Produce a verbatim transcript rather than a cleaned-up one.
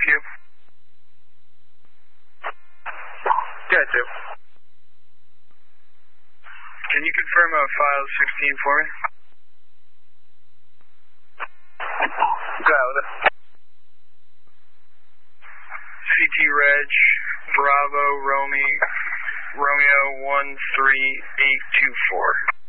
Q. Yeah, two. Can you confirm uh, file sixteen for me? Got it. C T Reg, Bravo, Romeo, Romeo one three eight two four.